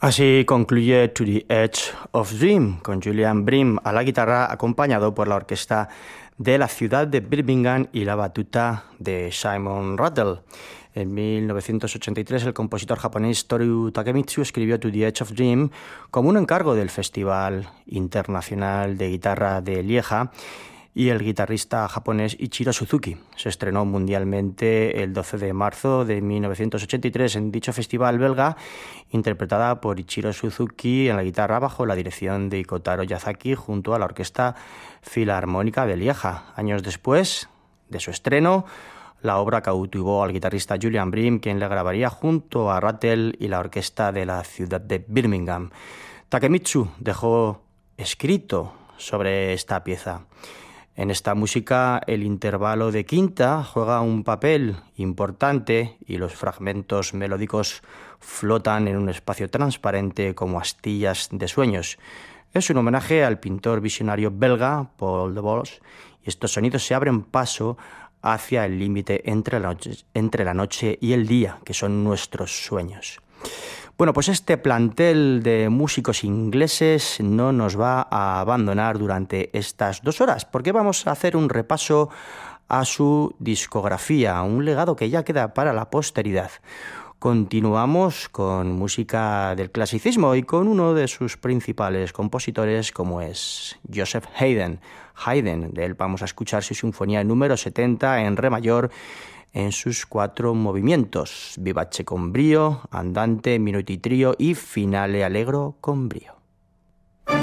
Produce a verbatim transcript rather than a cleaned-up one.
Así concluye To the Edge of Dream, con Julian Bream a la guitarra, acompañado por la orquesta de la ciudad de Birmingham y la batuta de Simon Rattle. En mil novecientos ochenta y tres, el compositor japonés Toru Takemitsu escribió To the Edge of Dream como un encargo del Festival Internacional de Guitarra de Lieja, y el guitarrista japonés Ichiro Suzuki. Se estrenó mundialmente el doce de marzo de mil novecientos ochenta y tres en dicho festival belga, interpretada por Ichiro Suzuki en la guitarra bajo la dirección de Kotaro Yazaki junto a la Orquesta Filarmónica de Lieja. Años después de su estreno, la obra cautivó al guitarrista Julian Bream, quien le grabaría junto a Rattle y la orquesta de la ciudad de Birmingham. Takemitsu dejó escrito sobre esta pieza: en esta música el intervalo de quinta juega un papel importante y los fragmentos melódicos flotan en un espacio transparente como astillas de sueños. Es un homenaje al pintor visionario belga Paul Debord, y estos sonidos se abren paso hacia el límite entre la noche, entre la noche y el día, que son nuestros sueños. Bueno, pues este plantel de músicos ingleses no nos va a abandonar durante estas dos horas, porque vamos a hacer un repaso a su discografía, un legado que ya queda para la posteridad. Continuamos con música del clasicismo y con uno de sus principales compositores, como es Joseph Haydn. Haydn, de él vamos a escuchar su sinfonía número setenta en re mayor, en sus cuatro movimientos: vivace con brío, andante, minuto y trío y finale allegro con brío.